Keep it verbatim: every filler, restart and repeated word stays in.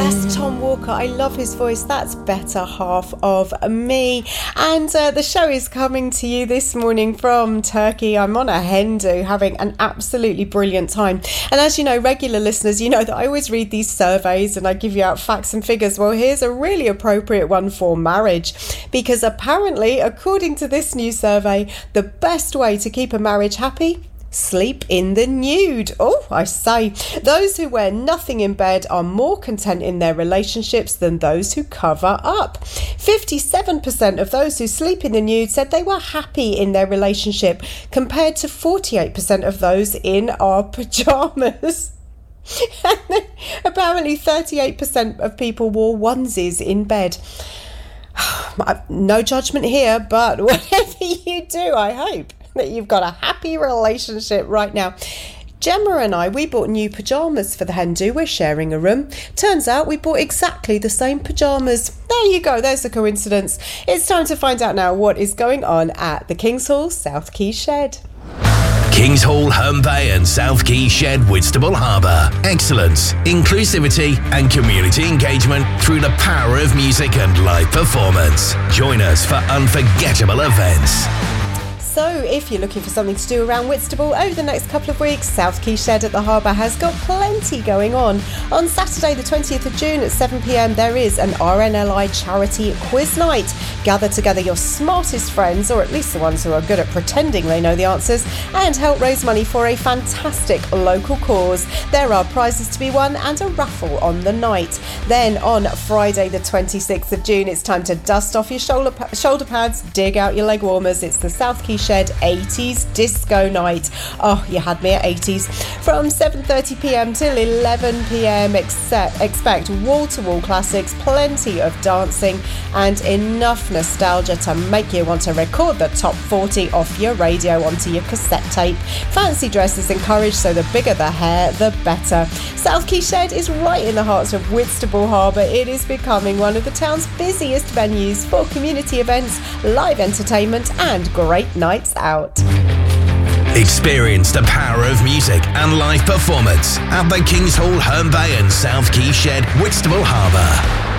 That's Tom Walker. I love his voice. That's Better Half of Me. And uh, the show is coming to you this morning from Turkey. I'm on a hen do, having an absolutely brilliant time. And as you know, regular listeners, you know that I always read these surveys and I give you out facts and figures. Well, here's a really appropriate one for marriage, because apparently, according to this new survey, the best way to keep a marriage happy: sleep in the nude. Oh, I say, those who wear nothing in bed are more content in their relationships than those who cover up. fifty-seven percent of those who sleep in the nude said they were happy in their relationship, compared to forty-eight percent of those in our pyjamas. Apparently thirty-eight percent of people wore onesies in bed. No judgment here, but whatever you do, I hope that you've got a happy relationship right now. Gemma and I, we bought new pyjamas for the hen do. We're sharing a room. Turns out we bought exactly the same pyjamas. There you go, there's a coincidence. It's time to find out now what is going on at the Kings Hall South Quay Shed. Kings Hall, Herne Bay and South Quay Shed, Whitstable Harbour. Excellence, inclusivity and community engagement through the power of music and live performance. Join us for unforgettable events. So if you're looking for something to do around Whitstable over the next couple of weeks, South Quay Shed at the Harbour has got plenty going on. On Saturday the twentieth of June at seven p m there is an R N L I charity quiz night. Gather together your smartest friends, or at least the ones who are good at pretending they know the answers, and help raise money for a fantastic local cause. There are prizes to be won and a raffle on the night. Then on Friday the twenty-sixth of June, it's time to dust off your shoulder, shoulder pads, dig out your leg warmers. It's the South Quay Shed eighties Disco Night. Oh, you had me at eighties. From seven thirty p m till eleven p m Except, expect wall-to-wall classics, plenty of dancing, and enough nostalgia to make you want to record the top forty off your radio onto your cassette tape. Fancy dress is encouraged, so the bigger the hair, the better. South Quay Shed is right in the heart of Whitstable Harbour. It is becoming one of the town's busiest venues for community events, live entertainment, and great nights out. Experience the power of music and live performance at the Kings Hall, Herne Bay and South Quay Shed, Whitstable Harbour.